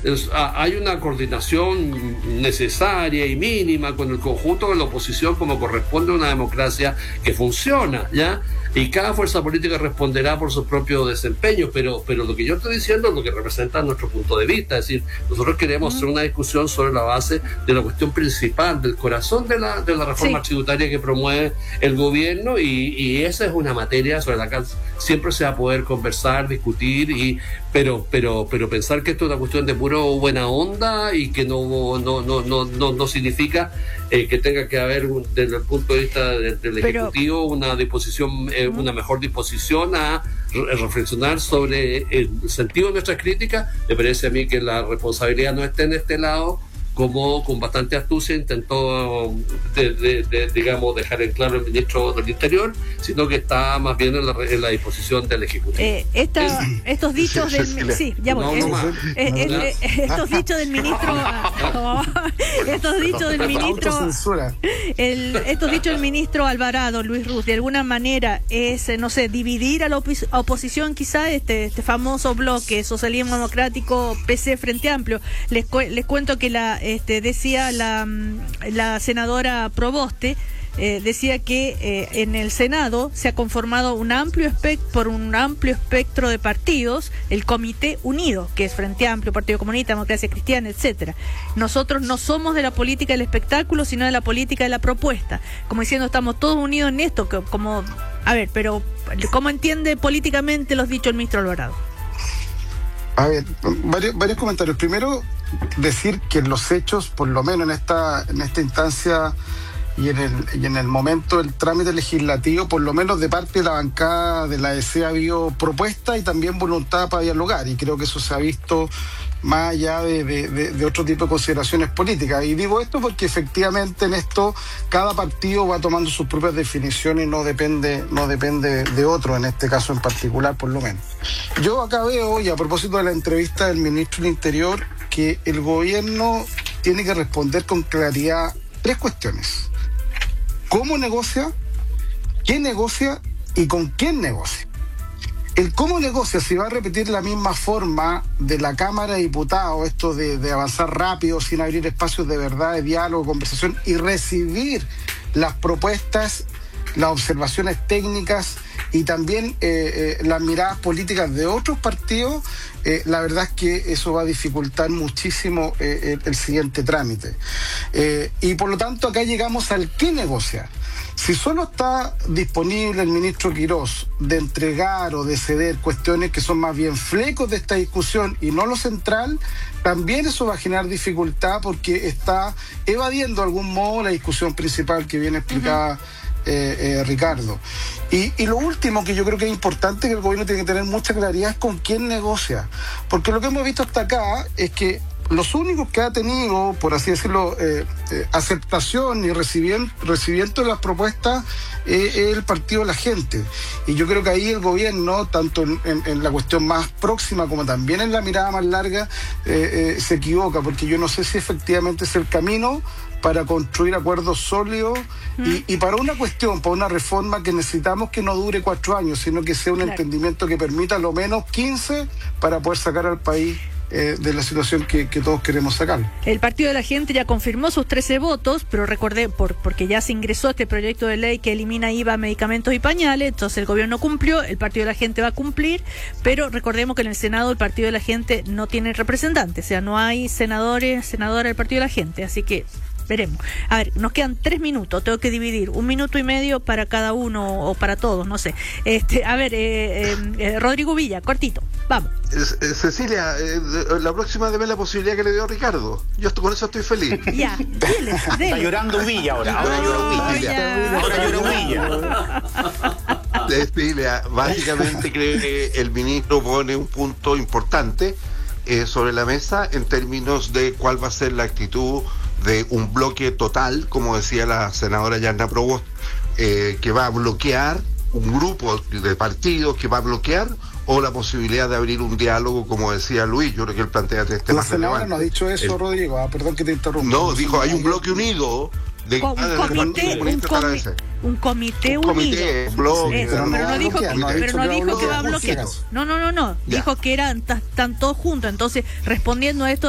hay una coordinación necesaria y mínima con el conjunto de la oposición, como corresponde a una democracia que funciona, ¿ya? Y cada fuerza política responderá por su propio desempeño, pero lo que yo estoy diciendo es lo que representa nuestro punto de vista. Es decir, nosotros queremos hacer una discusión sobre la base de la cuestión principal, del corazón de la reforma tributaria que promueve el gobierno, y esa es una materia sobre la que siempre se va a poder conversar, discutir, pero pensar que esto es una cuestión de puro buena onda y que no significa que tenga que haber desde el punto de vista del Ejecutivo una disposición, una mejor disposición a reflexionar sobre el sentido de nuestras críticas. Me parece a mí que la responsabilidad no está en este lado, como con bastante astucia intentó digamos dejar en claro el ministro del Interior, sino que está más bien en la disposición del Ejecutivo. Estos dichos del estos dichos del ministro estos dichos del ministro Alvarado, Luis Ruz, de alguna manera es, no sé, dividir a la oposición, quizá este famoso bloque socialismo democrático PC Frente Amplio. Les cuento que decía la senadora Proboste, decía que en el Senado se ha conformado por un amplio espectro de partidos, el Comité Unido, que es Frente Amplio, Partido Comunista, Democracia Cristiana, etcétera. Nosotros no somos de la política del espectáculo, sino de la política de la propuesta. Como diciendo, estamos todos unidos en esto, pero ¿cómo entiende políticamente los dichos el ministro Alvarado? A ver, varios comentarios. Primero, decir que los hechos, por lo menos en esta instancia y en el momento del trámite legislativo, por lo menos de parte de la bancada de la ADC ha habido propuesta y también voluntad para dialogar, y creo que eso se ha visto más allá de otro tipo de consideraciones políticas. Y digo esto porque efectivamente en esto cada partido va tomando sus propias definiciones y no depende de otro, en este caso en particular, por lo menos. Yo acá veo, y a propósito de la entrevista del ministro del Interior, que el gobierno tiene que responder con claridad 3 cuestiones: ¿cómo negocia?, ¿qué negocia?, y con quién negocia. El cómo negocia, si va a repetir la misma forma de la Cámara de Diputados, esto de avanzar rápido sin abrir espacios de verdad, de diálogo, conversación, y recibir las propuestas, las observaciones técnicas y también las miradas políticas de otros partidos, la verdad es que eso va a dificultar muchísimo el siguiente trámite. Y por lo tanto acá llegamos al qué negocia. Si solo está disponible el ministro Quirós de entregar o de ceder cuestiones que son más bien flecos de esta discusión y no lo central, también eso va a generar dificultad porque está evadiendo de algún modo la discusión principal que viene explicada Ricardo. Y lo último que yo creo que es importante, que el gobierno tiene que tener mucha claridad, es con quién negocia. Porque lo que hemos visto hasta acá es que los únicos que ha tenido, por así decirlo, aceptación y recibimiento de las propuestas es el partido de la gente. Y yo creo que ahí el gobierno, tanto en la cuestión más próxima como también en la mirada más larga, se equivoca, porque yo no sé si efectivamente es el camino para construir acuerdos sólidos y para una cuestión, para una reforma que necesitamos que no dure 4 años, sino que sea un entendimiento que permita lo menos 15 para poder sacar al país de la situación que todos queremos sacar. El Partido de la Gente ya confirmó sus 13 votos, pero recordé, porque ya se ingresó este proyecto de ley que elimina IVA a medicamentos y pañales, entonces el gobierno cumplió, el Partido de la Gente va a cumplir, pero recordemos que en el Senado el Partido de la Gente no tiene representantes, o sea, no hay senadoras del Partido de la Gente, así que veremos. A ver, nos quedan 3 minutos, tengo que dividir 1 minuto y medio para cada uno o para todos, no sé. Rodrigo Villa, cortito, vamos. Cecilia, la próxima debe la posibilidad que le dio a Ricardo. Yo con eso estoy feliz. Ya, dele. Está llorando Villa ahora llora Villa. Cecilia, básicamente creo que el ministro pone un punto importante sobre la mesa en términos de cuál va a ser la actitud de un bloque total, como decía la senadora Yarna Proboste, que va a bloquear, un grupo de partidos que va a bloquear, o la posibilidad de abrir un diálogo, como decía Luis. Yo creo que él plantea este tema. La senadora no ha dicho eso, Rodrigo, perdón que te interrumpa. No, dijo, hay un bloque unido un comité unido. Pero no dijo que va a bloquear. No. Dijo que están todos juntos. Entonces, respondiendo a esto